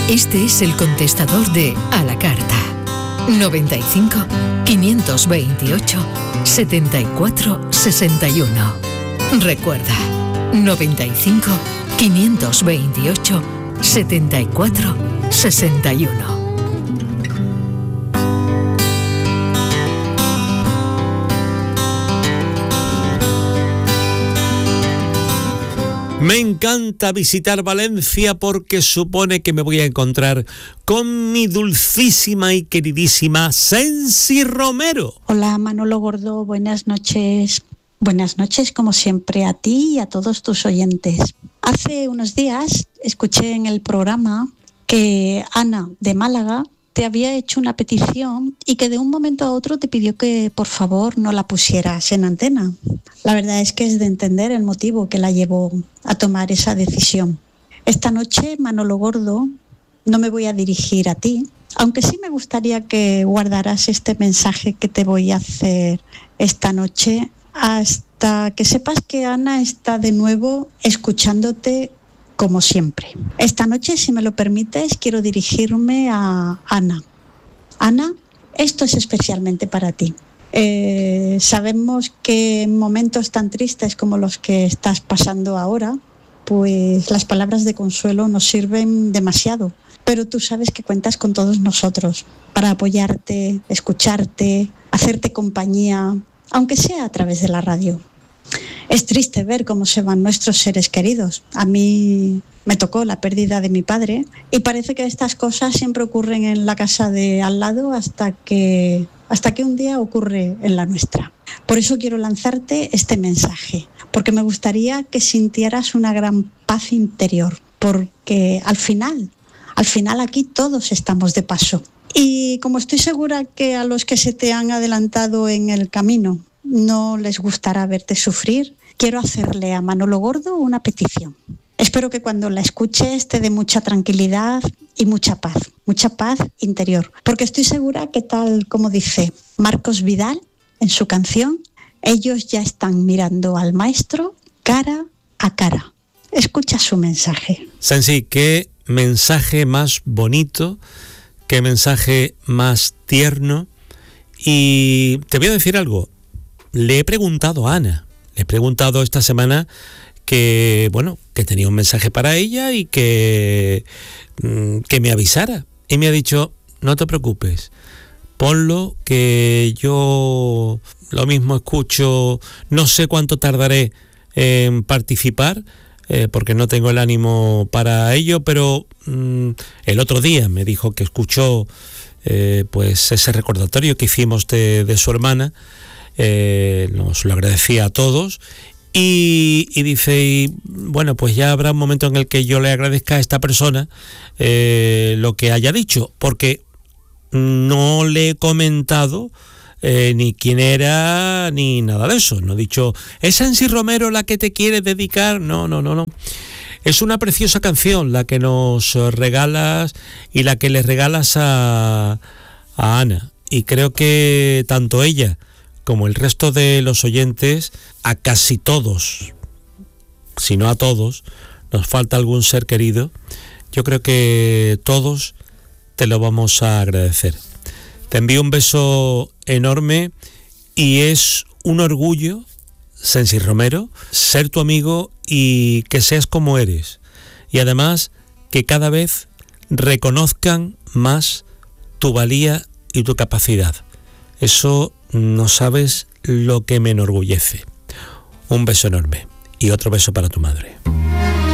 Este es el contestador de A la Carta. 95 528 74 61. Recuerda, 95 528 74 61. Me encanta visitar Valencia porque supone que me voy a encontrar con mi dulcísima y queridísima Sensi Romero. Hola Manolo Gordo, buenas noches. Buenas noches como siempre a ti y a todos tus oyentes. Hace unos días escuché en el programa que Ana de Málaga te había hecho una petición y que de un momento a otro te pidió que por favor no la pusieras en antena. La verdad es que es de entender el motivo que la llevó a tomar esa decisión. Esta noche, Manolo Gordo, no me voy a dirigir a ti, aunque sí me gustaría que guardaras este mensaje que te voy a hacer esta noche hasta que sepas que Ana está de nuevo escuchándote como siempre. Esta noche, si me lo permites, quiero dirigirme a Ana. Ana, esto es especialmente para ti. Sabemos que en momentos tan tristes como los que estás pasando ahora, pues las palabras de consuelo nos sirven demasiado. Pero tú sabes que cuentas con todos nosotros para apoyarte, escucharte, hacerte compañía, aunque sea a través de la radio. Es triste ver cómo se van nuestros seres queridos. A mí me tocó la pérdida de mi padre y parece que estas cosas siempre ocurren en la casa de al lado hasta que un día ocurre en la nuestra. Por eso quiero lanzarte este mensaje, porque me gustaría que sintieras una gran paz interior, porque al final aquí todos estamos de paso. Y como estoy segura que a los que se te han adelantado en el camino no les gustará verte sufrir, quiero hacerle a Manolo Gordo una petición. Espero que cuando la escuches te dé mucha tranquilidad y mucha paz interior, porque estoy segura que tal como dice Marcos Vidal en su canción, ellos ya están mirando al maestro cara a cara. Escucha su mensaje. Sensi, qué mensaje más bonito, qué mensaje más tierno. Y te voy a decir algo. Le he preguntado a Ana, esta semana que tenía un mensaje para ella y que me avisara. Y me ha dicho, no te preocupes, ponlo, que yo lo mismo escucho, no sé cuánto tardaré en participar, porque no tengo el ánimo para ello, pero el otro día me dijo que escuchó pues ese recordatorio que hicimos de su hermana. Nos lo agradecía a todos y dice, pues ya habrá un momento en el que yo le agradezca a esta persona lo que haya dicho, porque no le he comentado ni quién era ni nada de eso. No he dicho, ¿es Sensi Romero la que te quiere dedicar? No. Es una preciosa canción la que nos regalas y la que le regalas a Ana, y creo que tanto ella como el resto de los oyentes, a casi todos, si no a todos, nos falta algún ser querido. Yo creo que todos te lo vamos a agradecer. Te envío un beso enorme y es un orgullo, Sensi Romero, ser tu amigo y que seas como eres. Y además que cada vez reconozcan más tu valía y tu capacidad. Eso no sabes lo que me enorgullece. Un beso enorme y otro beso para tu madre.